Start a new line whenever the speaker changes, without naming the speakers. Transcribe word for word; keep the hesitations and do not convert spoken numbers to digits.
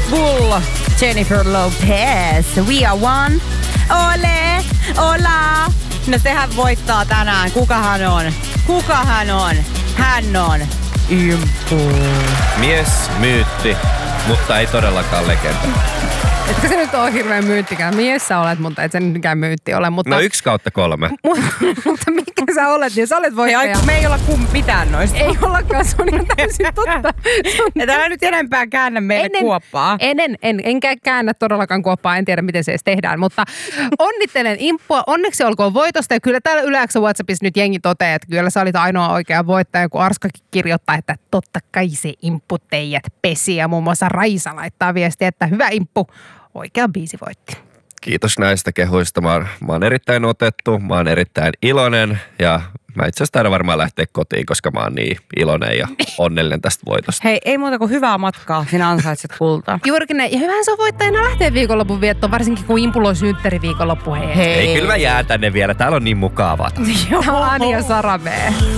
Pitbull, Jennifer Lopez, We Are One, ole, ola. No sehän voittaa tänään. Kukahan on? Kukahan on? Hän on Imppu.
Mies, myytti, mutta ei todellakaan legenda.
Etkö se nyt ole hirveän myyttikään? Mies sä olet, mutta et se nyt mikään myytti ole. Mutta...
No yksi kautta kolme.
Mutta mikä sä olet, niin sä olet voittaja.
Me ei olla kum mitään noista.
Ei ollakaan, se on ihan täysin totta.
Ja täällä nyt enempää käännä meille
en,
kuoppaa.
En, en, en, enkä käännä todellakaan kuoppaa, en tiedä miten se edes tehdään, mutta onnittelen Imppua, onneksi olkoon voitosta ja kyllä täällä Yle-X:n WhatsAppissa nyt jengi toteaa, että kyllä sä olit ainoa oikea voittaja, kun Arskakin kirjoittaa, että totta kai se Imppu teijät pesi ja muun muassa Raisa laittaa viestiä, että hyvä Imppu, oikea biisi voitti.
Kiitos näistä kehuista. Mä oon, mä oon erittäin otettu, mä oon erittäin iloinen ja mä itse asiassa taidan varmaan lähteä kotiin, koska mä oon niin iloinen ja onnellinen tästä voitosta.
Hei, ei muuta kuin hyvää matkaa, sinä ansaitset kultaa.
Juurikin näin. Ja hyvähän se on voittajana lähteä viikonlopun viettoon, varsinkin kun Impulla on synttäri viikonloppu. Hei.
Ei, kyllä mä jään tänne vielä. Täällä on niin mukavat.
Joo, Ani ja Sara B.